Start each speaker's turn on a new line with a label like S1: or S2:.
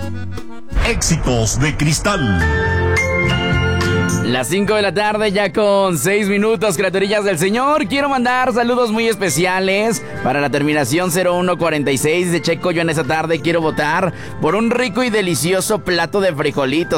S1: Éxitos de Cristal.
S2: Las 5 de la tarde, ya con 6 minutos, criaturillas del Señor. Quiero mandar saludos muy especiales para la terminación 0146 de Checo. Yo en esa tarde quiero votar por un rico y delicioso plato de frijolitos.